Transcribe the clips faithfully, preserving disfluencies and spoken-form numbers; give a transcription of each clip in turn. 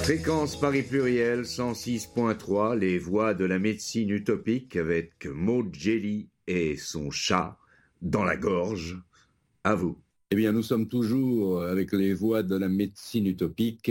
Fréquence Paris Pluriel cent six point trois, les voix de la médecine utopique avec Maud Jelly et son chat dans la gorge. À vous. Eh bien, nous sommes toujours avec les voix de la médecine utopique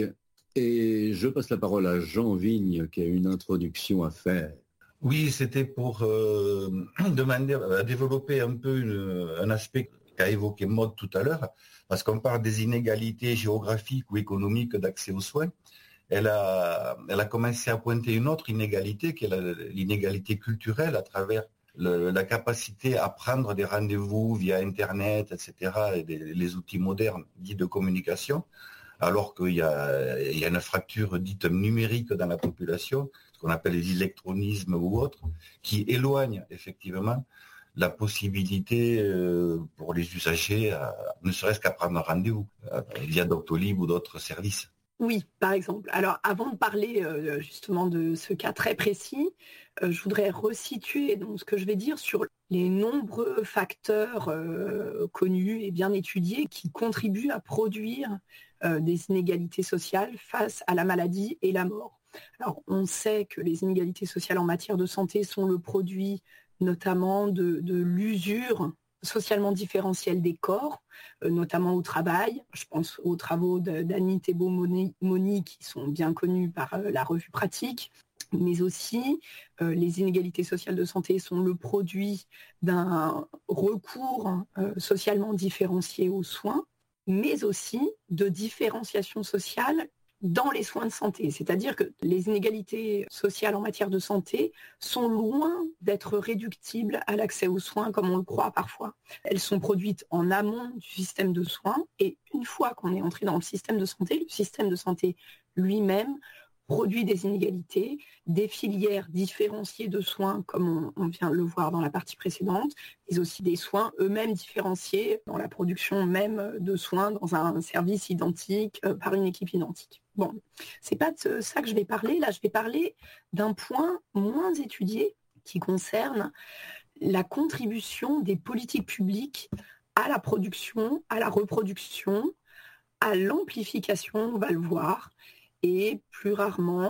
et je passe la parole à Jean Vigne qui a une introduction à faire. Oui, c'était pour euh, demander à développer un peu une, un aspect qu'a évoqué Maud tout à l'heure, parce qu'on parle des inégalités géographiques ou économiques d'accès aux soins. Elle a, elle a commencé à pointer une autre inégalité, qui est la, l'inégalité culturelle à travers le, la capacité à prendre des rendez-vous via Internet, et cetera, et les, les outils modernes dits de communication, alors qu'il y a, il y a une fracture dite numérique dans la population, ce qu'on appelle l'électronisme ou autre, qui éloigne effectivement la possibilité euh, pour les usagers, euh, ne serait-ce qu'à prendre un rendez-vous euh, via Doctolib ou d'autres services. Oui, par exemple. Alors, avant de parler euh, justement de ce cas très précis, euh, je voudrais resituer donc, ce que je vais dire sur les nombreux facteurs euh, connus et bien étudiés qui contribuent à produire euh, des inégalités sociales face à la maladie et la mort. Alors, on sait que les inégalités sociales en matière de santé sont le produit notamment de, de l'usure socialement différentielle des corps, euh, notamment au travail. Je pense aux travaux de, d'Annie Thébault-Moni qui sont bien connus par euh, la revue Pratique, mais aussi euh, les inégalités sociales de santé sont le produit d'un recours euh, socialement différencié aux soins, mais aussi de différenciation sociale dans les soins de santé. C'est-à-dire que les inégalités sociales en matière de santé sont loin d'être réductibles à l'accès aux soins comme on le croit parfois. Elles sont produites en amont du système de soins et une fois qu'on est entré dans le système de santé, le système de santé lui-même produit des inégalités, des filières différenciées de soins, comme on, on vient de le voir dans la partie précédente, mais aussi des soins eux-mêmes différenciés dans la production même de soins dans un service identique euh, par une équipe identique. Bon, c'est pas de ça que je vais parler. Là, je vais parler d'un point moins étudié qui concerne la contribution des politiques publiques à la production, à la reproduction, à l'amplification, on va le voir, et plus rarement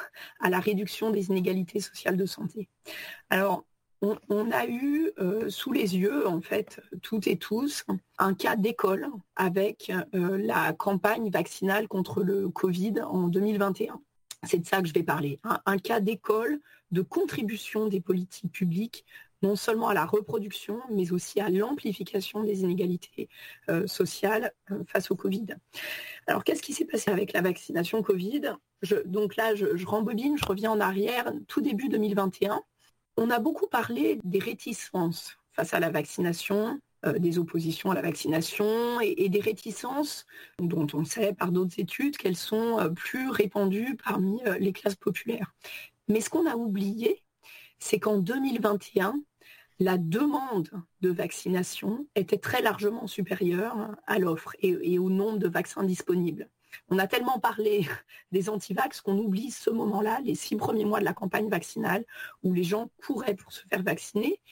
à la réduction des inégalités sociales de santé. Alors, on, on a eu euh, sous les yeux, en fait, toutes et tous, un cas d'école avec euh, la campagne vaccinale contre le Covid en deux mille vingt et un. C'est de ça que je vais parler. Un, un cas d'école de contribution des politiques publiques non seulement à la reproduction, mais aussi à l'amplification des inégalités euh, sociales euh, face au Covid. Alors, qu'est-ce qui s'est passé avec la vaccination Covid ? je, Donc là, je, je rembobine, je reviens en arrière, tout début deux mille vingt et un. On a beaucoup parlé des réticences face à la vaccination, euh, des oppositions à la vaccination et, et des réticences dont on sait par d'autres études qu'elles sont euh, plus répandues parmi euh, les classes populaires. Mais ce qu'on a oublié, c'est qu'en deux mille vingt et un, la demande de vaccination était très largement supérieure à l'offre et, et au nombre de vaccins disponibles. On a tellement parlé des antivax qu'on oublie ce moment-là, les six premiers mois de la campagne vaccinale, où les gens couraient pour se faire vacciner